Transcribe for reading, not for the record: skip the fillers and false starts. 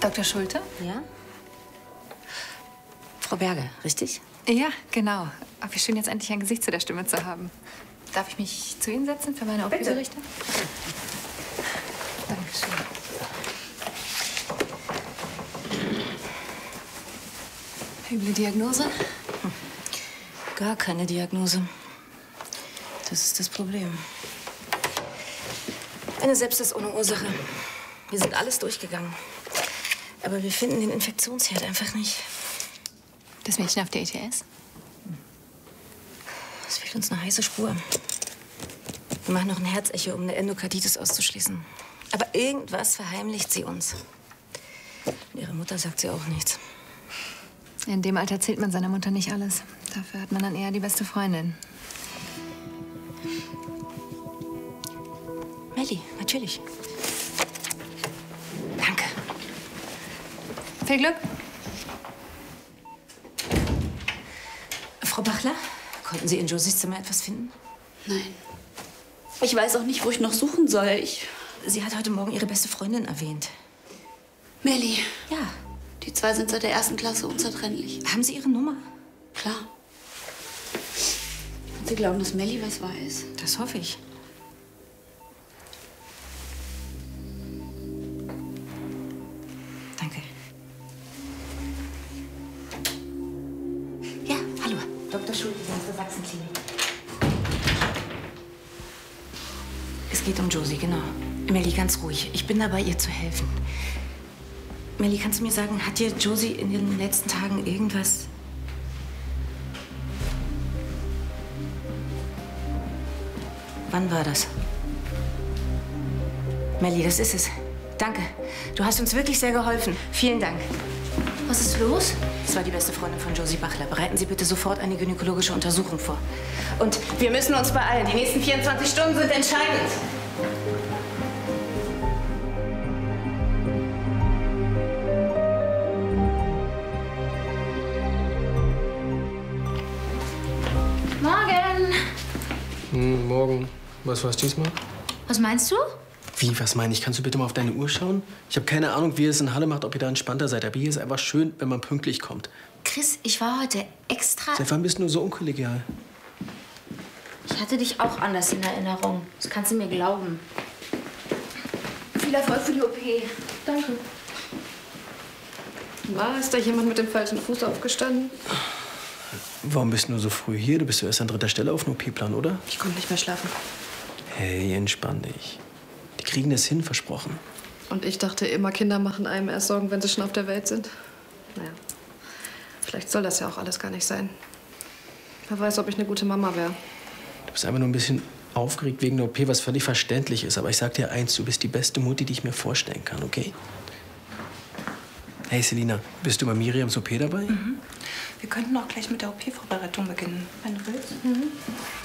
Dr. Schulte? Ja? Frau Berger, richtig? Ja, genau. Aber wie schön, jetzt endlich ein Gesicht zu der Stimme zu haben. Darf ich mich zu Ihnen setzen für meine OP-Berichte? Dankeschön. Üble Diagnose? Gar keine Diagnose. Das ist das Problem. Eine Sepsis ohne Ursache. Wir sind alles durchgegangen. Aber wir finden den Infektionsherd einfach nicht. Das Mädchen auf der ETS? Es fehlt uns eine heiße Spur. Wir machen noch ein Herzecho, um eine Endokarditis auszuschließen. Aber irgendwas verheimlicht sie uns. Und ihre Mutter sagt sie auch nichts. In dem Alter erzählt man seiner Mutter nicht alles. Dafür hat man dann eher die beste Freundin. Melli, natürlich. Danke. Viel Glück. Frau Bachler, konnten Sie in Josies Zimmer etwas finden? Nein. Ich weiß auch nicht, wo ich noch suchen soll. Sie hat heute Morgen ihre beste Freundin erwähnt. Melli. Ja. Die zwei sind seit der 1. Klasse unzertrennlich. Haben Sie ihre Nummer? Klar. Und Sie glauben, dass Melli was weiß? Das hoffe ich. Danke. Ja, hallo. Dr. Schulte, der Sachsenklinik. Es geht um Josie, genau. Melli, ganz ruhig. Ich bin dabei, ihr zu helfen. Melli, kannst du mir sagen, hat dir Josie in den letzten Tagen irgendwas... Wann war das? Melli, das ist es. Danke. Du hast uns wirklich sehr geholfen. Vielen Dank. Was ist los? Das war die beste Freundin von Josie Bachler. Bereiten Sie bitte sofort eine gynäkologische Untersuchung vor. Und wir müssen uns beeilen. Die nächsten 24 Stunden sind entscheidend. Morgen. Morgen. Was war's diesmal? Was meinst du? Wie, was meine ich? Kannst du bitte mal auf deine Uhr schauen? Ich habe keine Ahnung, wie ihr es in Halle macht, ob ihr da entspannter seid. Aber hier ist einfach schön, wenn man pünktlich kommt. Chris, ich war heute extra... Seit wann bist du nur so unkollegial? Ich hatte dich auch anders in Erinnerung. Das kannst du mir glauben. Viel Erfolg für die OP. Danke. Na, ist da jemand mit dem falschen Fuß aufgestanden? Warum bist du nur so früh hier? Du bist ja erst an 3. Stelle auf dem OP-Plan, oder? Ich konnte nicht mehr schlafen. Hey, entspann dich. Die kriegen das hin, versprochen. Und ich dachte immer, Kinder machen einem erst Sorgen, wenn sie schon auf der Welt sind. Naja, vielleicht soll das ja auch alles gar nicht sein. Wer weiß, ob ich eine gute Mama wäre. Du bist einfach nur ein bisschen aufgeregt wegen der OP, was völlig verständlich ist. Aber ich sag dir eins, du bist die beste Mutti, die ich mir vorstellen kann, okay? Hey, Selina, bist du bei Miriams OP dabei? Mhm. Wir könnten auch gleich mit der OP-Vorbereitung beginnen, wenn du willst. Mhm.